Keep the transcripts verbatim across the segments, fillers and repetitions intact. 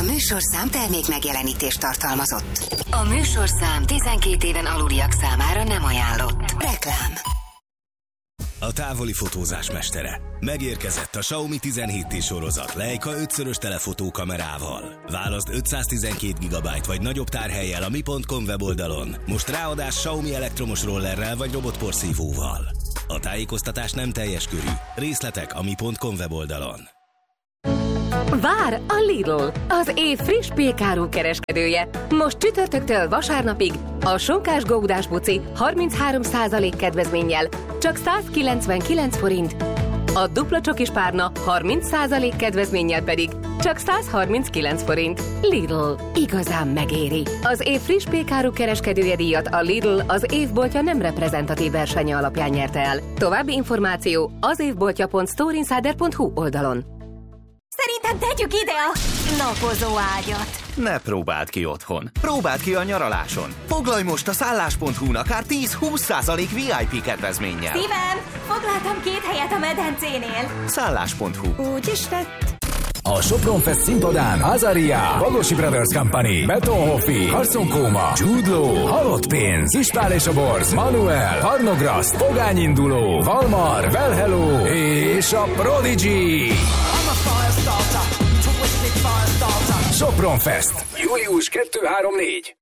A műsorszám termék megjelenítést tartalmazott. A műsorszám tizenkét éven aluliak számára nem ajánlott. Reklám. A távoli fotózás mestere. Megérkezett a Xiaomi tizenhét té sorozat Leica ötszörös telefotó kamerával. Válaszd ötszáztizenkét gigabyte vagy nagyobb tárhellyel a mi pont com weboldalon. Most ráadás Xiaomi elektromos rollerrel vagy robotporszívóval. A tájékoztatás nem teljes körű. Részletek a mi pont com weboldalon. Vár a Lidl, az év friss pékárú kereskedője. Most csütörtöktől vasárnapig a sonkás gódás buci harminchárom százalék kedvezménnyel csak százkilencvenkilenc forint, a dupla csokis párna harminc százalék kedvezménnyel pedig csak százharminckilenc forint. Lidl, igazán megéri. Az év friss pékárú kereskedője díjat a Lidl az évboltja nem reprezentatív versenye alapján nyerte el. További információ az évboltja pont storeinsider pont hu oldalon. Szerintem tegyük ide a napozó ágyat. Ne próbáld ki otthon. Próbáld ki a nyaraláson. Foglalj most a szállás pont hu-n akár tíz-húsz százalék vé i pé kedvezménnyel. Szívem, foglaltam két helyet a medencénél. szállás pont hu. Úgy is lett. A Sopron Fest színpadán Azaria, Bagosi Brothers Company, Beton Hoffi, Carson Kóma, Jude Law, Halott Pénz, Ispál és a Borz, Manuel, Harnograszt, Pogány Induló, Valmar, Well Hello és a Prodigy. Sopron Fest. július kettő három négy.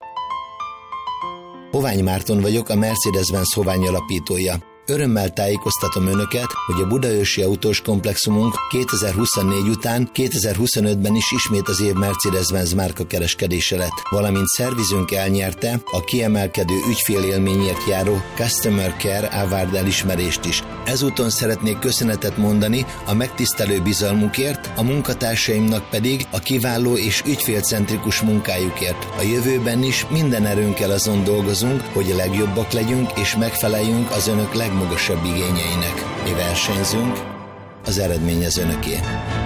Hovány Márton vagyok, a Mercedes-Benz Hovány alapítója. Örömmel tájékoztatom Önöket, hogy a budaörsi autós komplexumunk kétezer-huszonnégy után kétezer-huszonötben is ismét az év Mercedes-Benz márka kereskedése lett, valamint szervizünk elnyerte a kiemelkedő ügyfélélményért járó Customer Care Award elismerést is. Ezúton szeretnék köszönetet mondani a megtisztelő bizalmukért, a munkatársaimnak pedig a kiváló és ügyfélcentrikus munkájukért. A jövőben is minden erőnkkel azon dolgozunk, hogy a legjobbak legyünk és megfeleljünk az Önök legmagasabb magasabb igényeinek. Mi versenyzünk, az eredmény az Önöké.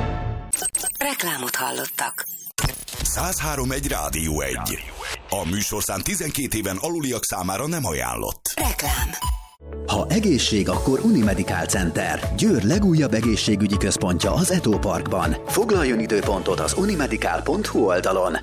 Reklámot hallottak. száz három egy Rádió egy. A műsorszám tizenkét éven aluliak számára nem ajánlott. Reklám. Ha egészség, akkor Unimedical Center. Győr legújabb egészségügyi központja az Eto Parkban. Foglaljon időpontot az unimedical pont hu oldalon.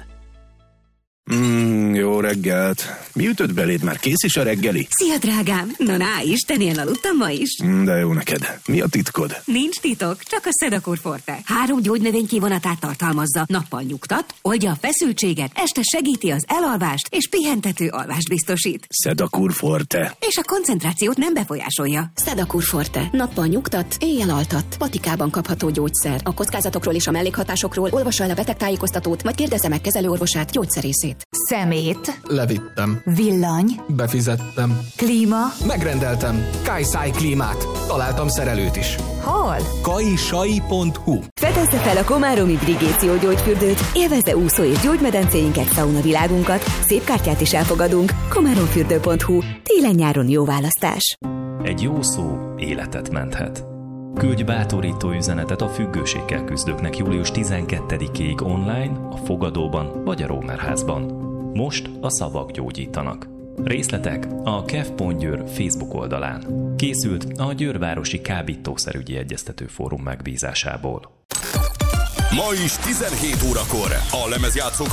Mm, jó reggelt. Mi ütött beléd? Már kész is a reggeli? Szia, drágám! Na, na, istenén aludtam ma is. Mm, de jó neked. Mi a titkod? Nincs titok, csak a Sedakur Forte. Három gyógynövény kivonatát tartalmazza. Nappal nyugtat, oldja a feszültséget, este segíti az elalvást, és pihentető alvást biztosít. Sedakur Forte. És a koncentrációt nem befolyásolja. Sedakur Forte. Nappal nyugtat, éjjel altat. Patikában kapható gyógyszer. A kockázatokról és a mellékhatásokról olvassa el a betegtájékoztatót, vagy kérdezze meg kezelőorvosát, gyógyszerészét. Szemét. Levittem. Villany. Befizettem. Klíma. Megrendeltem. Kajszai klímát. Találtam szerelőt is. Hol? kajsai pont hu. Fedezze fel a komáromi Brigéció gyógyfürdőt, élvezze úszó- és gyógymedencéinket, szaunavilágunkat, szép kártyát is elfogadunk. komáromfürdő pont hu. Télen-nyáron jó választás. Egy jó szó életet menthet. Küldj bátorító üzenetet a függőséggel küzdőknek július tizenkettedikéig online, a fogadóban vagy a Rómerházban. Most a szavak gyógyítanak. Részletek a kev pont győr Facebook oldalán. Készült a Győrvárosi Kábítószerügyi Egyeztető Fórum megbízásából. Ma is tizenhét órakor a lemezjátszók